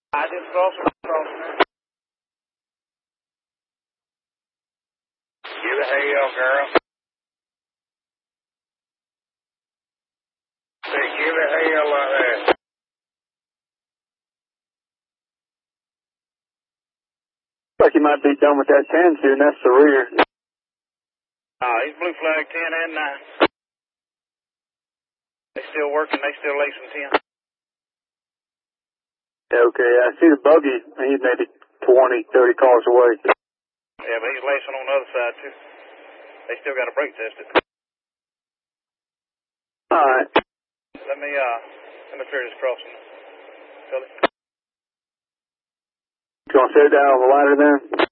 I just crossing. Give it hell, girl. Say, give it hell like that. Like you might be done with that 10 soon. That's the rear. He's blue flag 10 and 9. They still working. They still lacing 10. Okay, I see the buggy. He's maybe 20, 30 cars away. Yeah, but he's lacing on the other side, too. They still got to brake test it. All right. Let me clear this crossing. Philly. You gonna set it down on the ladder then?